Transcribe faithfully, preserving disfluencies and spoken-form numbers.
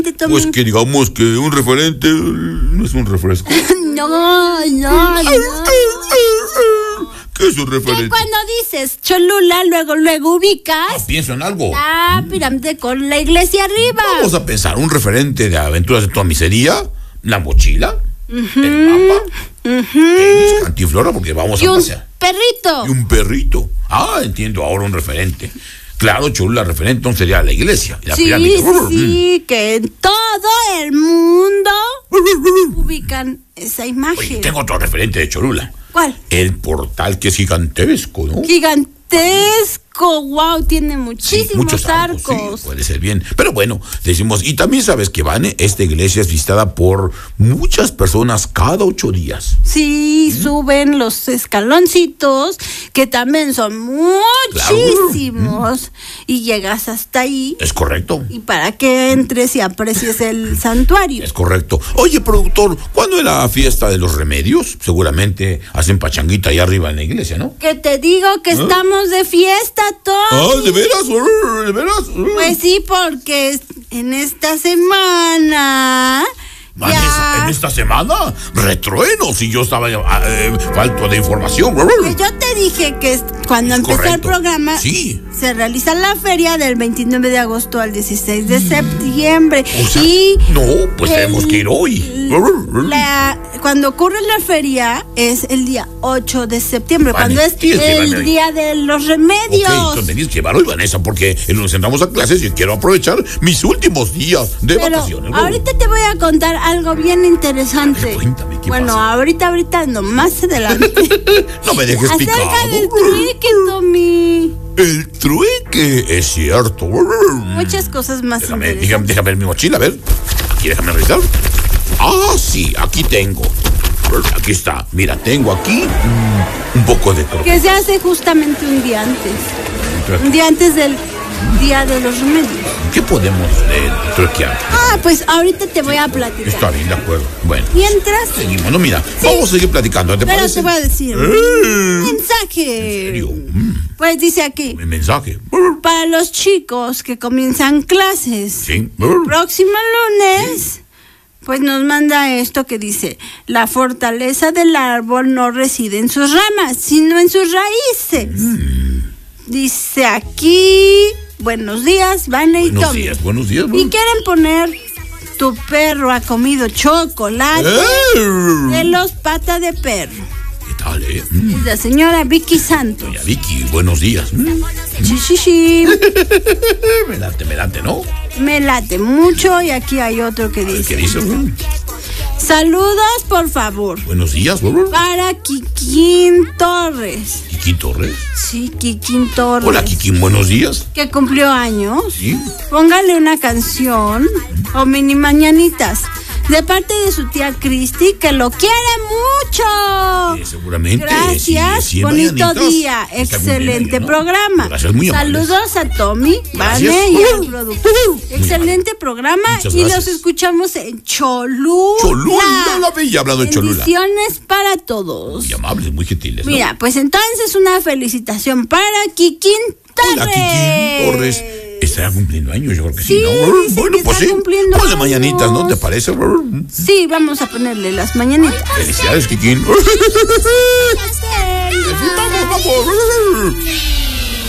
Tommy? Pues que digamos que un referente no es un refresco. No, no, no. ¿Qué es un referente? Que cuando dices Cholula, luego, luego ubicas Pienso en algo. la pirámide con la iglesia arriba. Vamos a pensar, un referente de aventuras de tomicería, la mochila, uh-huh. el mapa, uh-huh. tenis, cantiflora, porque vamos y a un pasear. perrito. Y un perrito. Ah, entiendo ahora un referente. Claro, Cholula referente entonces sería la iglesia, la sí, pirámide. Sí, sí, que en todo el mundo ubican esa imagen. Oye, tengo otro referente de Cholula. ¿Cuál? El portal, que es gigantesco, ¿no? Gigantesco, wow, tiene muchísimos sí, muchos arcos. arcos. Sí, puede ser bien. Pero bueno, decimos, y también sabes que, Vane, esta iglesia es visitada por muchas personas cada ocho días. Sí, ¿Mm? Suben los escaloncitos, que también son muchísimos, claro. Y llegas hasta ahí. Es correcto. Y para que entres y aprecies el santuario. Es correcto. Oye, productor, ¿cuándo es la fiesta de los remedios? Seguramente hacen pachanguita allá arriba en la iglesia, ¿no? Que te digo que ¿Eh? estamos de fiesta, Tom. Ah, ¿de veras? ¿De veras? Pues sí, porque en esta semana... Vanessa, ¿en esta semana? Retruenos, y yo estaba eh, falto de información. Que yo te dije que cuando es empezó correcto. el programa, sí. se realiza la feria del veintinueve de agosto al dieciséis de septiembre. O sea, y no, pues el, tenemos que ir hoy. La, cuando ocurre la feria es el día ocho de septiembre, Vane, cuando es el día de los remedios. Ok, entonces me tienes que llevar hoy, Vanessa, porque nos entramos a clases y quiero aprovechar mis últimos días de Pero vacaciones. Ahorita te voy a contar algo bien interesante. Ver, cuéntame, ¿qué bueno, pasa? ahorita, ahorita, no, más adelante. No me dejes picado. Acerca del trueque, Tommy. El trueque, es cierto. Muchas cosas más déjame, interesantes. Déjame, déjame ver mi mochila, a ver. Aquí, déjame revisar. Ah, sí, aquí tengo. Aquí está. Mira, tengo aquí un, un poco de truque. Que se hace justamente un día antes. Un día antes del Día de los Remedios. ¿Qué podemos eh, truquear? Ah, pues ahorita te voy a platicar. Está bien, de acuerdo. Bueno. Mientras. Seguimos, no, mira. Sí. Vamos a seguir platicando. ¿Te Pero parece? te voy a decir. Eh. Mensaje. ¿En serio? Mm. Pues dice aquí. ¿El mensaje? Para los chicos que comienzan clases. Sí. El próximo lunes. Sí. Pues nos manda esto que dice: la fortaleza del árbol no reside en sus ramas, sino en sus raíces. Mm. Dice aquí: buenos días, Vane y Tommy. Buenos días, buenos días. Y quieren poner: tu perro ha comido chocolate ¡Eh! de los patas de perro. ¿Qué tal, eh? Mm. La señora Vicky Santos. Doña Vicky, buenos días. Mm. Sí, sí, sí. me late, me late, ¿no? Me late mucho. Y aquí hay otro que dice: ¿qué dice? Mm. saludos, por favor. Buenos días. Para Kikín Torres. ¿Kikín Torres? Sí, Kikín Torres. Hola, Kikín, buenos días. Que cumplió años. Sí. Póngale una canción o mini mañanitas de parte de su tía Cristi, que lo quiere mucho. Eh, seguramente. Gracias, sí, sí, bonito mañanitas. día, excelente año, ¿no? programa. Gracias, muy amables. Saludos a Tommy, Vane y al productor. Excelente programa. Muchas y gracias. los escuchamos en Cholula. Cholula, la bella, hablando de Cholula. Bendiciones para todos. Muy amables, muy gentiles, ¿no? Mira, pues entonces una felicitación para Kikín Torres. Hola, Kikín Torres. Estará cumpliendo años, yo creo que sí, sí ¿no? Bueno, pues sí. Ponle mañanitas, ¿no te parece? Sí, vamos a ponerle las mañanitas. Felicidades, Kikín. ¡Vamos, vamos!